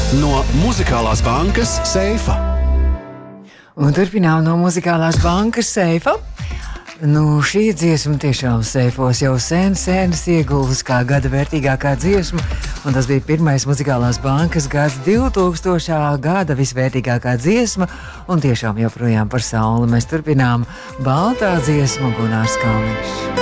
No Muzikālās bankas seifa. Un turpinām no Muzikālās bankas seifa. Šī dziesma tiešām seifos jau senas iegulus kā gada vērtīgākā dziesma, un tas bija pirmais Muzikālās bankas gads 2000. Gada visvērtīgākā dziesma, un tiešām joprojām par sauli mēs turpinām baltā dziesma Gunārs Kalniņš.